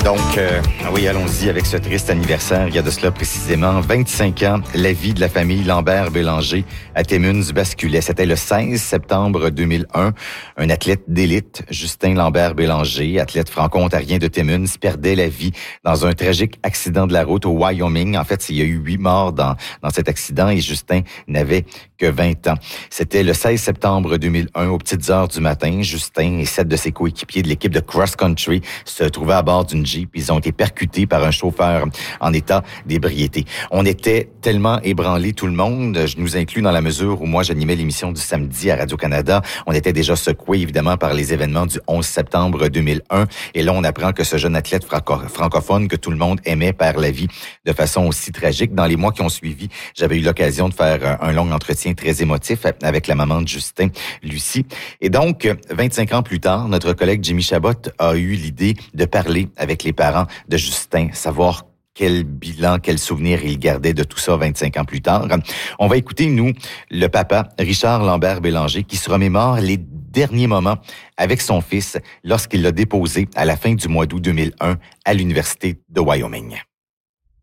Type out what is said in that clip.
Oui, allons-y avec ce triste anniversaire. Il y a de cela précisément 25 ans, la vie de la famille Lambert-Bélanger à Timmins basculait. C'était le 16 septembre 2001. Un athlète d'élite, Justin Lambert-Bélanger, athlète franco-ontarien de Timmins, perdait la vie dans un tragique accident de la route au Wyoming. En fait, il y a eu 8 morts dans cet accident et Justin n'avait que 20 ans. C'était le 16 septembre 2001, aux petites heures du matin. Justin et 7 de ses coéquipiers de l'équipe de cross-country se trouvaient à bord d'une Jeep. Ils ont été percutés par un chauffeur en état d'ébriété. On était tellement ébranlés, tout le monde. Je nous inclus dans la mesure où moi, j'animais l'émission du samedi à Radio-Canada. On était déjà secoués, évidemment, par les événements du 11 septembre 2001. Et là, on apprend que ce jeune athlète francophone que tout le monde aimait perd la vie de façon aussi tragique. Dans les mois qui ont suivi, j'avais eu l'occasion de faire un long entretien très émotif avec la maman de Justin, Lucie. Et donc, 25 ans plus tard, notre collègue Jimmy Chabot a eu l'idée de parler avec les parents de Justin, savoir quel bilan, quel souvenir il gardait de tout ça 25 ans plus tard. On va écouter, nous, le papa, Richard Lambert-Bélanger, qui se remémore les derniers moments avec son fils lorsqu'il l'a déposé à la fin du mois d'août 2001 à l'Université de Wyoming.